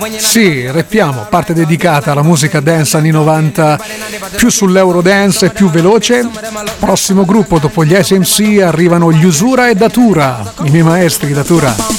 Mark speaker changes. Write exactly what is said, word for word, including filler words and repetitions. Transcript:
Speaker 1: Sì, rappiamo, parte dedicata alla musica dance anni novanta, più sull'Eurodance e più veloce. Prossimo gruppo dopo gli S M C arrivano gli Usura e Datura, i miei maestri Datura.